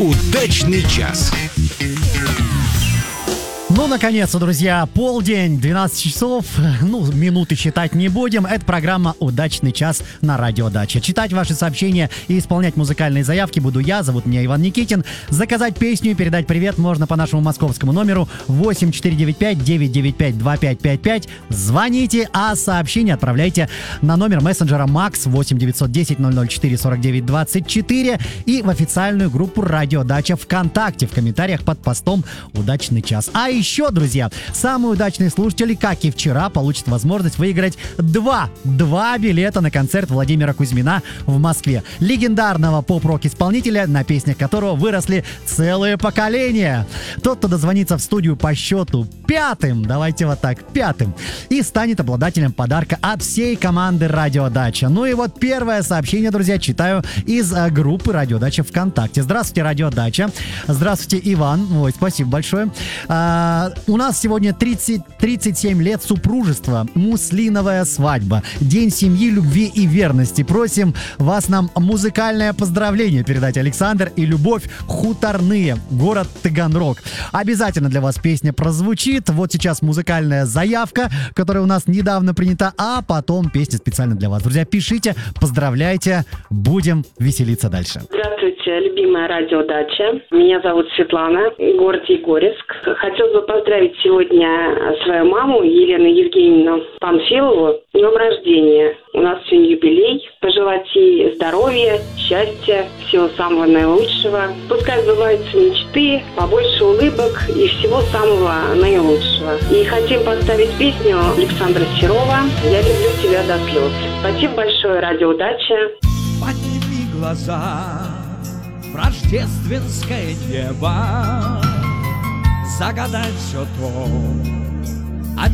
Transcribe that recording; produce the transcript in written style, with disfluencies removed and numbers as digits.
Удачный час. Ну, наконец-то, друзья, полдень, 12 часов, минуты считать не будем. Это программа «Удачный час» на Радио Дача. Читать ваши сообщения и исполнять музыкальные заявки буду я, зовут меня Иван Никитин. Заказать песню и передать привет можно по нашему московскому номеру 8495-995-2555. Звоните, а сообщение отправляйте на номер мессенджера Max 8-910-004-49-24 и в официальную группу Радио Дача ВКонтакте в комментариях под постом «Удачный час». А еще, друзья, самые удачные слушатели, как и вчера, получат возможность выиграть два билета на концерт Владимира Кузьмина в Москве. Легендарного поп-рок-исполнителя, на песнях которого выросли целые поколения. Тот, кто дозвонится в студию по счету пятым, давайте вот так, пятым, и станет обладателем подарка от всей команды Радио Дача. Ну и вот первое сообщение, друзья, читаю из группы Радио Дача ВКонтакте. Здравствуйте, Радио Дача. Здравствуйте, Иван. Ой, спасибо большое. У нас сегодня 37 лет супружества, муслиновая свадьба, день семьи, любви и верности. Просим вас нам музыкальное поздравление передать. Александр и Любовь, Хуторные, город Таганрог. Обязательно для вас песня прозвучит. Вот сейчас музыкальная заявка, которая у нас недавно принята, а потом песня специально для вас. Друзья, пишите, поздравляйте, будем веселиться дальше. Здравствуйте, любимая Радио Дача. Меня зовут Светлана, город Егорьевск. Хотелось бы поздравить сегодня свою маму Елену Евгеньевну Панфилову с днем рождения. У нас сегодня юбилей. Пожелать ей здоровья, счастья, всего самого наилучшего. Пускай сбываются мечты, побольше улыбок и всего самого наилучшего. И хотим поставить песню Александра Серова «Я люблю тебя до слез». Спасибо большое, Радио Дача. Подними глаза в рождественское небо, загадай все то,